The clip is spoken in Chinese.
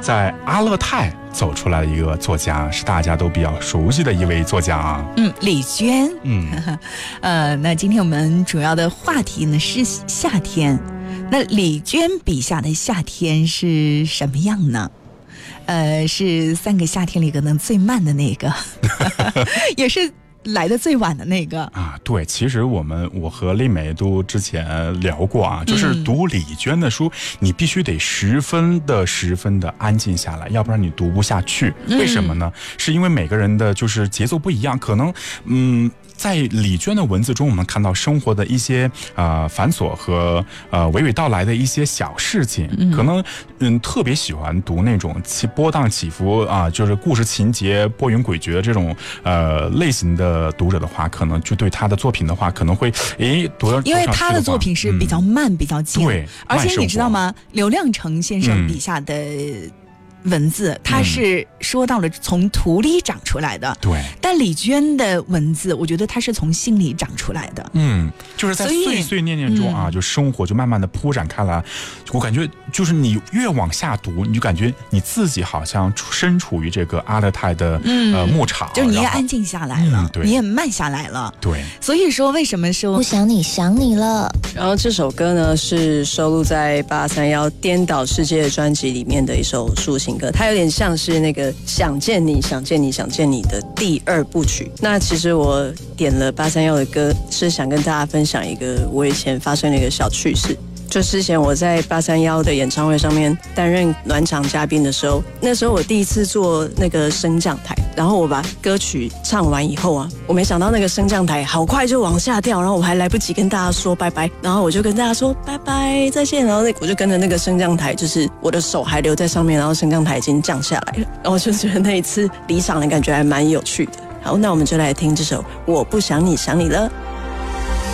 在阿勒泰走出来的一个作家，是大家都比较熟悉的一位作家啊。 李娟。那今天我们主要的话题呢是夏天。那李娟笔下的夏天是什么样呢？是3个夏天里可能最慢的那个，也是来的最晚的那个啊。对，其实我和丽梅都之前聊过啊，就是读李娟的书，你必须得十分的安静下来，要不然你读不下去。为什么呢？是因为每个人的就是节奏不一样，可能在李娟的文字中，我们看到生活的一些繁琐和娓娓道来的一些小事情，可能特别喜欢读那种波荡起伏啊，就是故事情节波云诡谲这种类型的读者的话，可能就对他的作品的话，可能会读到， 因为他的作品是比较慢、比较静， 对， 而且你知道吗？刘亮程先生笔下的文字，他是说到了从土里长出来的， 对。 但李娟的文字，我觉得他是从心里长出来的， 就是在碎碎念念中啊，就生活就慢慢的铺展开来。我感觉就是你越往下读，你就感觉你自己好像身处于这个阿勒泰的牧场， 就是你也安静下来了， 对， 你也慢下来了， 对。 所以说，为什么说不想你想你了？ 然后这首歌呢是收录在831颠倒世界专辑里面的一首抒情歌，它有点像是那个想见你想见你想见你的第2部曲。那其实我点了831的歌，是想跟大家分享一个我以前发生的一个小趣事。就之前我在831的演唱会上面担任暖场嘉宾的时候，那时候我第一次做那个升降台，然后我把歌曲唱完以后啊，我没想到那个升降台好快就往下掉，然后我还来不及跟大家说拜拜，然后我就跟大家说拜拜再见，然后我就跟着那个升降台，就是我的手还留在上面，然后升降台已经降下来了，然后我就觉得那一次离场的感觉还蛮有趣的。好，那我们就来听这首《我不想你想你了》。